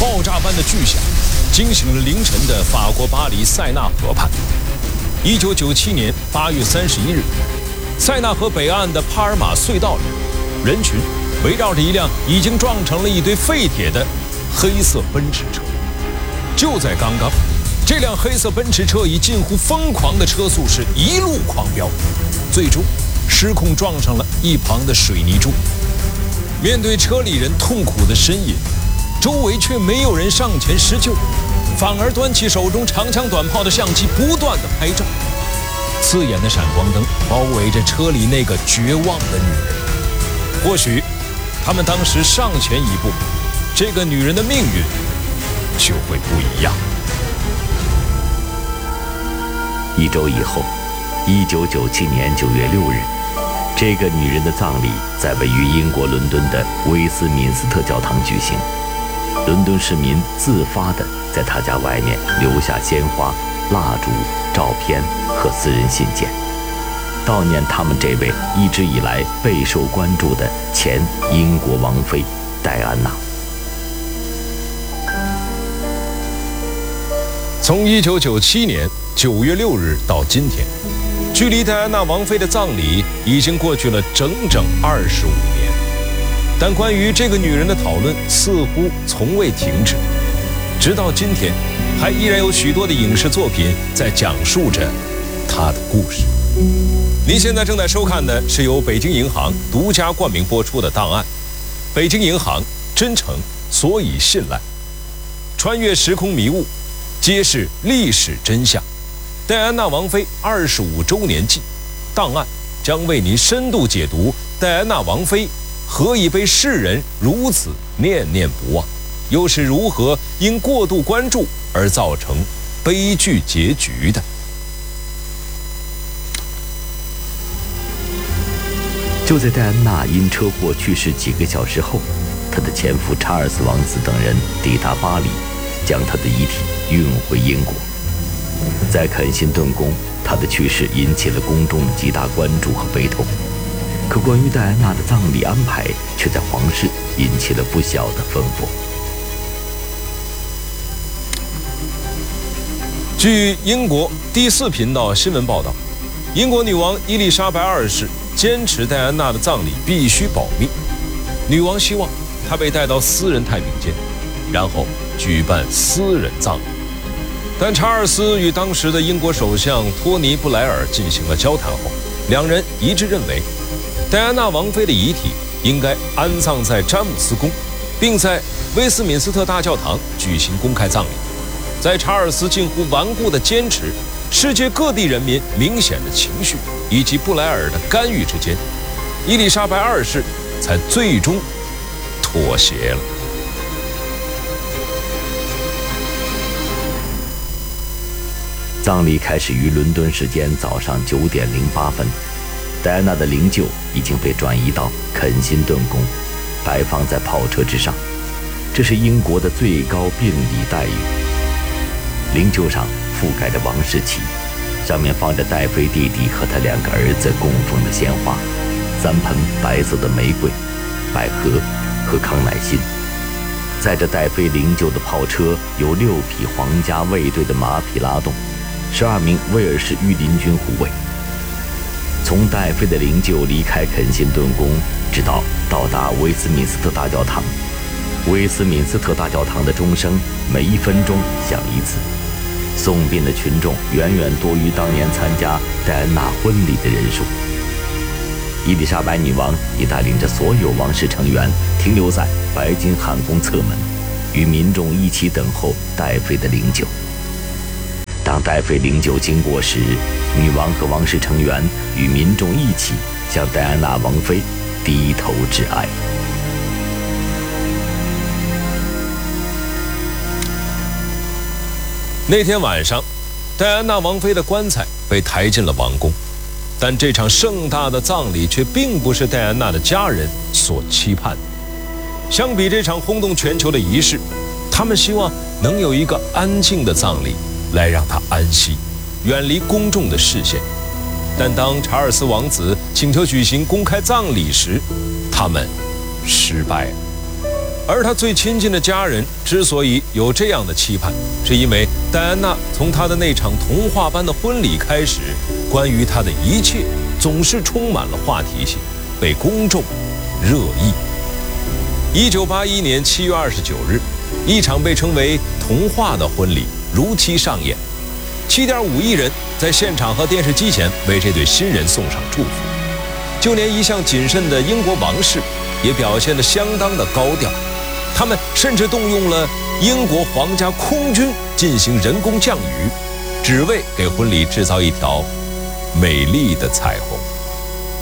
爆炸般的巨响惊醒了凌晨的法国巴黎塞纳河畔。1997年8月31日，塞纳河北岸的帕尔马隧道里，人群围绕着一辆已经撞成了一堆废铁的黑色奔驰车。就在刚刚，这辆黑色奔驰车以近乎疯狂的车速是一路狂飙，最终失控撞上了一旁的水泥柱。面对车里人痛苦的呻吟，周围却没有人上前施救，反而端起手中长枪短炮的相机不断的拍照。刺眼的闪光灯包围着车里那个绝望的女人。或许他们当时上前一步，这个女人的命运就会不一样。 1周以后，1997年9月6日，这个女人的葬礼在位于英国伦敦的威斯敏斯特教堂举行。伦敦市民自发地在她家外面留下鲜花、蜡烛、照片和私人信件，悼念他们这位一直以来备受关注的前英国王妃戴安娜。 从1997年9月6日到今天，距离戴安娜王妃的葬礼已经过去了整整25年，但关于这个女人的讨论似乎从未停止，直到今天，还依然有许多的影视作品在讲述着她的故事。您现在正在收看的是由北京银行独家冠名播出的档案，北京银行，真诚所以信赖，穿越时空迷雾，揭示历史真相。戴安娜王妃25周年祭档案将为您深度解读戴安娜王妃何以被世人如此念念不忘，又是如何因过度关注而造成悲剧结局的。 就在戴安娜因车祸去世几个小时后，她的前夫查尔斯王子等人抵达巴黎，将她的遗体运回英国。在肯辛顿宫，她的去世引起了公众的极大关注和悲痛。可关于戴安娜的葬礼安排，却在皇室引起了不小的风波。 据英国第4频道新闻报道，英国女王伊丽莎白2世坚持戴安娜的葬礼必须保密，女王希望她被带到私人太平间，然后举办私人葬礼。但查尔斯与当时的英国首相托尼·布莱尔进行了交谈后，两人一致认为，戴安娜王妃的遗体应该安葬在詹姆斯宫，并在威斯敏斯特大教堂举行公开葬礼。在查尔斯近乎顽固的坚持、世界各地人民明显的情绪以及布莱尔的干预之间，伊丽莎白2世才最终妥协了。 葬礼开始于伦敦时间早上9点08分，戴安娜的灵柩已经被转移到肯辛顿宫，摆放在炮车之上。这是英国的最高病礼待遇。灵柩上覆盖着王室旗，上面放着戴妃弟弟和他2个儿子供奉的鲜花，3盆白色的玫瑰、百合和康乃馨。载着戴妃灵柩的炮车由6匹皇家卫队的马匹拉动，12名威尔士御林军护卫。从戴妃的灵柩离开肯辛顿宫，直到到达威斯敏斯特大教堂。威斯敏斯特大教堂的钟声每1分钟响1次。送殡的群众远远多于当年参加戴安娜婚礼的人数。伊丽莎白女王也带领着所有王室成员停留在白金汉宫侧门，与民众一起等候戴妃的灵柩。当戴妃灵柩经过时，女王和王室成员与民众一起向戴安娜王妃低头致哀。 那天晚上，戴安娜王妃的棺材被抬进了王宫，但这场盛大的葬礼却并不是戴安娜的家人所期盼的。相比这场轰动全球的仪式，他们希望能有一个安静的葬礼，来让她安息，远离公众的视线。但当查尔斯王子请求举行公开葬礼时，他们失败了。 而她最亲近的家人之所以有这样的期盼，是因为戴安娜从她的那场童话般的婚礼开始，关于她的一切总是充满了话题性，被公众热议。1981年7月29日，一场被称为童话的婚礼如期上演，7.5亿人在现场和电视机前为这对新人送上祝福。就连一向谨慎的英国王室也表现得相当的高调，他们甚至动用了英国皇家空军进行人工降雨，只为给婚礼制造一条美丽的彩虹。